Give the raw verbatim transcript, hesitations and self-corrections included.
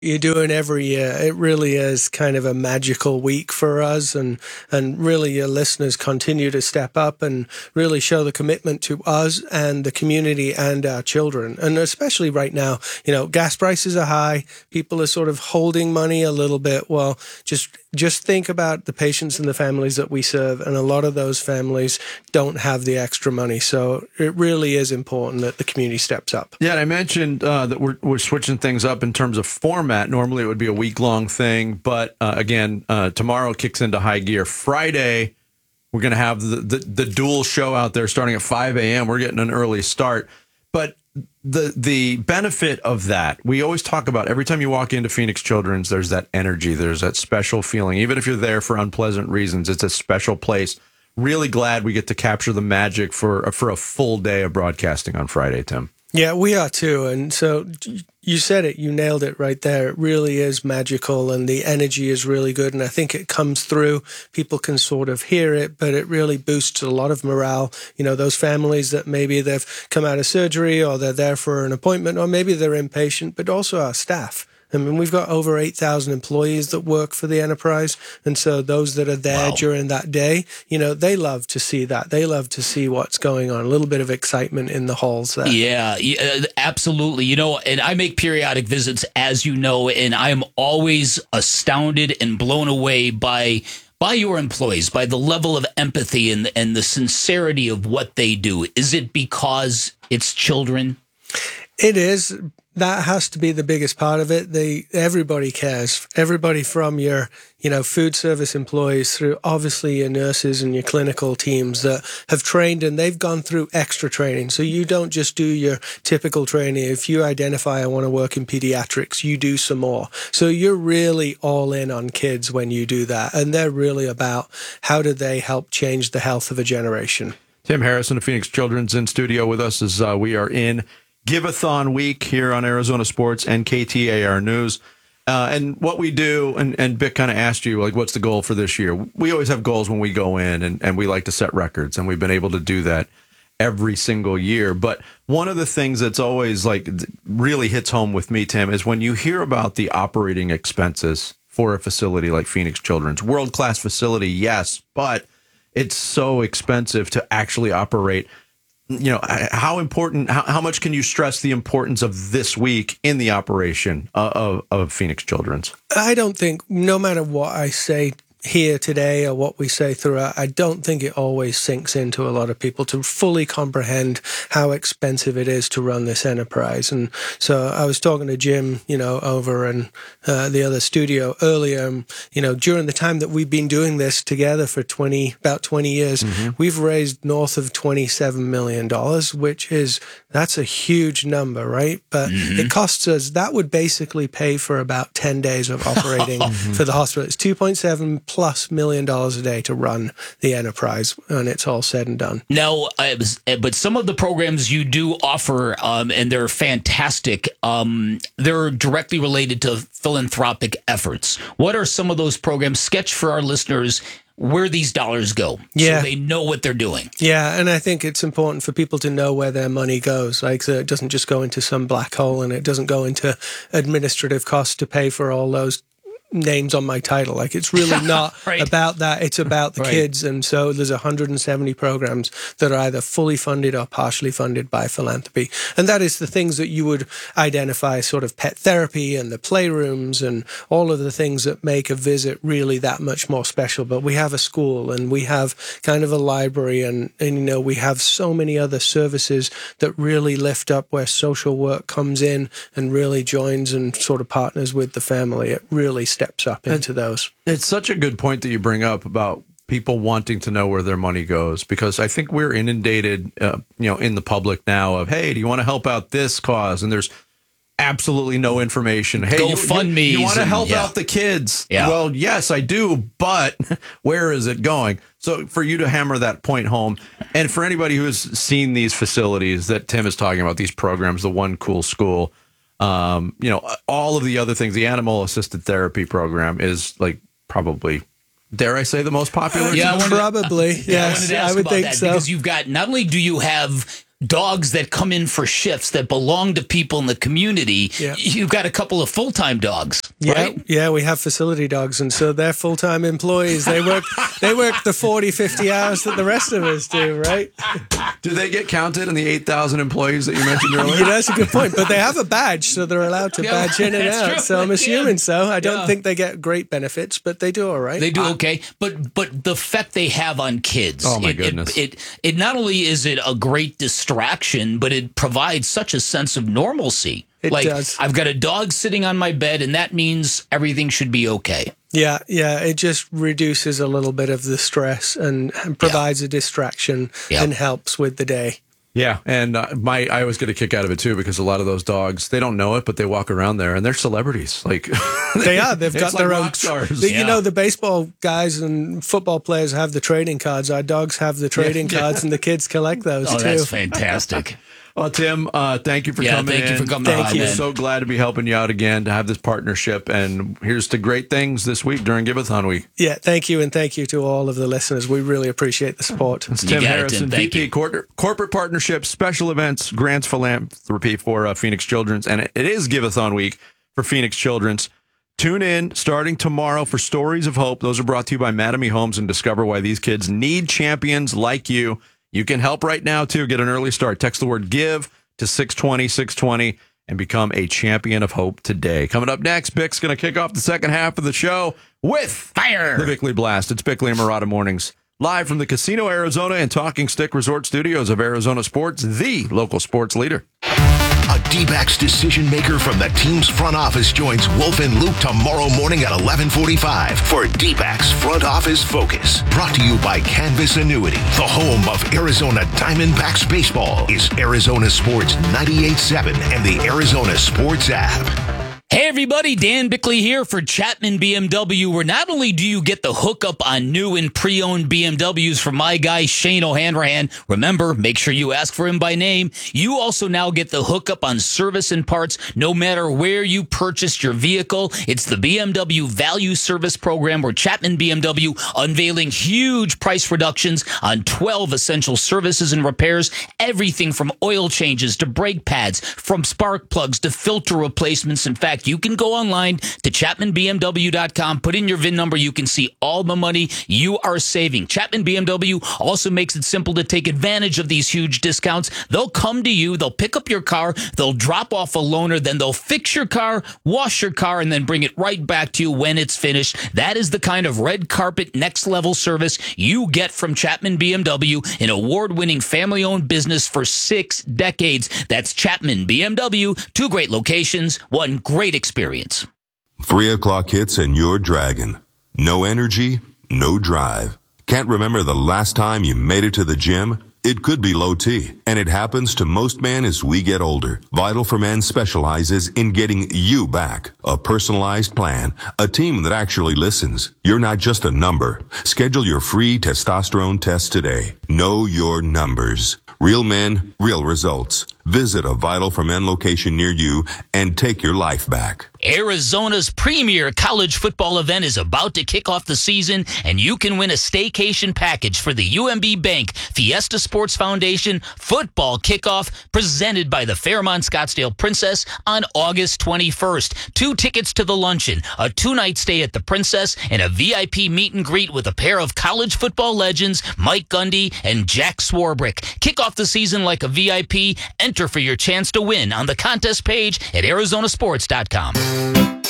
you're doing every year. It really is kind of a magical week for us, and and really your listeners continue to step up and really show the commitment to us and the community and our children. And especially right now, you know, gas prices are high. People are sort of holding money a little bit. Well, just just think about the patients and the families that we serve, and a lot of those families don't have the extra money. So it really is important that the community steps up. Yeah, and I mentioned uh, that we're we're switching things up in terms of format. Normally it would be a week-long thing, but uh, again, uh, tomorrow kicks into high gear. Friday, we're going to have the, the, the dual show out there starting at five a m We're getting an early start. But the the benefit of that, we always talk about every time you walk into Phoenix Children's, there's that energy, there's that special feeling. Even if you're there for unpleasant reasons, it's a special place. Really glad we get to capture the magic for, for a full day of broadcasting on Friday, Tim. Yeah, we are too. And so you said it, you nailed it right there. It really is magical, and the energy is really good. And I think it comes through. People can sort of hear it, but it really boosts a lot of morale. You know, those families that maybe they've come out of surgery, or they're there for an appointment, or maybe they're impatient, but also our staff. I mean, we've got over eight thousand employees that work for the enterprise. And so those that are there wow. during that day, you know, they love to see that. They love to see what's going on. A little bit of excitement in the halls there. Yeah, absolutely. You know, and I make periodic visits, as you know, and I am always astounded and blown away by by your employees, by the level of empathy and, and the sincerity of what they do. Is it because it's children? It is. That has to be the biggest part of it. They, everybody cares. Everybody from your, you know, food service employees through obviously your nurses and your clinical teams that have trained, and they've gone through extra training. So you don't just do your typical training. If you identify I want to work in pediatrics, you do some more. So you're really all in on kids when you do that. And they're really about how do they help change the health of a generation. Tim Harrison of Phoenix Children's in studio with us as uh, we are in Give-a-thon week here on Arizona Sports and K T A R News. Uh, and what we do, and, and Bick kind of asked you, like, what's the goal for this year? We always have goals when we go in, and, and we like to set records, and we've been able to do that every single year. But one of the things that's always, like, really hits home with me, Tim, is when you hear about the operating expenses for a facility like Phoenix Children's. World-class facility, yes, but it's so expensive to actually operate. You know, how important, how, how much can you stress the importance of this week in the operation of, of Phoenix Children's? I don't think, no matter what I say here today or what we say throughout, I don't think it always sinks into a lot of people to fully comprehend how expensive it is to run this enterprise. And so I was talking to Jim, you know, over in uh, the other studio earlier, and, you know, during the time that we've been doing this together for twenty, about twenty years, mm-hmm. we've raised north of twenty-seven million dollars, which is, that's a huge number, right? But mm-hmm. it costs us, that would basically pay for about ten days of operating mm-hmm. for the hospital. It's two point seven plus million dollars a day to run the enterprise, and it's all said and done. Now, uh, but some of the programs you do offer, um, and they're fantastic, um, they're directly related to philanthropic efforts. What are some of those programs? Sketch for our listeners where these dollars go, yeah. so they know what they're doing. Yeah, and I think it's important for people to know where their money goes. Like, so it doesn't just go into some black hole, and it doesn't go into administrative costs to pay for all those names on my title. Like, it's really not right. about that. It's about the right. kids. And so there's one hundred seventy programs that are either fully funded or partially funded by philanthropy. And that is the things that you would identify, sort of pet therapy and the playrooms and all of the things that make a visit really that much more special. But we have a school, and we have kind of a library, and, and you know, we have so many other services that really lift up where social work comes in and really joins and sort of partners with the family. It really steps up into those. It's such a good point that you bring up about people wanting to know where their money goes, because I think we're inundated, uh, you know, in the public now of, hey, do you want to help out this cause? And there's absolutely no information. Hey, Go fund me. You, you want to help yeah. out the kids? Yeah. Well, yes, I do, but where is it going? So for you to hammer that point home, and for anybody who has seen these facilities that Tim is talking about, these programs, the One Cool School, Um, you know, all of the other things, the animal assisted therapy program is like probably dare I say, the most popular? Yeah, I wanted- Probably. Yeah, I wanted Yes, to I, ask would about think that so. because you've got not only do you have dogs that come in for shifts that belong to people in the community, Yeah. you've got a couple of full-time dogs, Yeah, right? yeah, we have facility dogs, and so they're full-time employees. They work, they work the forty, fifty hours that the rest of us do, right? Do they get counted in the eight thousand employees that you mentioned earlier? Yeah, that's a good point. But they have a badge, so they're allowed to Yeah, badge in and that's out. true. So I'm They assuming can. so. I don't Yeah. think they get great benefits, but they do all right. They do okay, but but the effect they have on kids. Oh, my it, goodness. It, it it not only is it a great distraction, but it provides such a sense of normalcy. It like does. I've got a dog sitting on my bed, and that means everything should be okay. Yeah, yeah. It just reduces a little bit of the stress and, and provides a distraction Yeah. and helps with the day. Yeah, and uh, my I always get a kick out of it too because a lot of those dogs, they don't know it, but they walk around there and they're celebrities. Like They are. They've it's got like their own. rock stars. The- Yeah. You know, the baseball guys and football players have the trading cards. Our dogs have the trading Yeah. cards, and the kids collect those Oh, too. that's fantastic. Well, Tim, uh, thank you for Yeah, coming thank you in. for coming Thank on, you. We're man. so glad to be helping you out again to have this partnership. And here's to great things this week during Giveathon week. Yeah, thank you, and thank you to all of the listeners. We really appreciate the support. It's You Tim got it, Harrison, Tim. V Thank P you. Cor- Corporate Partnerships, Special Events, Grants Philanthropy for uh, Phoenix Children's. And it, it is Giveathon week for Phoenix Children's. Tune in starting tomorrow for Stories of Hope. Those are brought to you by Mattamy Homes, and discover why these kids need champions like you. You can help right now, too. Get an early start. Text the word GIVE to six twenty, six twenty and become a champion of hope today. Coming up next, Bick's going to kick off the second half of the show with Fire. the Bickley Blast. It's Bickley and Murata Mornings, live from the Casino Arizona and Talking Stick Resort Studios of Arizona Sports, the local sports leader. A D-backs decision maker from the team's front office joins Wolf and Luke tomorrow morning at eleven forty-five for D-backs Front Office Focus. Brought to you by Canvas Annuity, the home of Arizona Diamondbacks baseball. Is Arizona Sports ninety-eight point seven and the Arizona Sports app. Hey everybody, Dan Bickley here for Chapman B M W, where not only do you get the hookup on new and pre-owned B M Ws from my guy Shane O'Hanrahan, remember, make sure you ask for him by name, you also now get the hookup on service and parts no matter where you purchased your vehicle. It's the B M W Value Service Program, where Chapman B M W unveiling huge price reductions on twelve essential services and repairs, everything from oil changes to brake pads, from spark plugs to filter replacements. In fact, you can go online to chapman b m w dot com, put in your V I N number. You can see all the money you are saving. Chapman B M W also makes it simple to take advantage of these huge discounts. They'll come to you, they'll pick up your car, they'll drop off a loaner, then they'll fix your car, wash your car, and then bring it right back to you when it's finished. That is the kind of red carpet, next level service you get from Chapman B M W, an award-winning family-owned business for six decades. That's Chapman B M W, two great locations, one great experience. Three o'clock hits and you're dragging. No energy, no drive. Can't remember the last time you made it to the gym? It could be low T, and it happens to most men as we get older. Vital for Men specializes in getting you back. A personalized plan, a team that actually listens. You're not just a number. Schedule your free testosterone test today. Know your numbers. Real men, real results. Visit a Vital for Men location near you and take your life back. Arizona's premier college football event is about to kick off the season, and you can win a staycation package for the U M B Bank Fiesta Sports Foundation football kickoff presented by the Fairmont Scottsdale Princess on August twenty-first. Two tickets to the luncheon, a two-night stay at the Princess, and a V I P meet and greet with a pair of college football legends, Mike Gundy and Jack Swarbrick. Kick off the season like a V I P. Enter for your chance to win on the contest page at arizona sports dot com.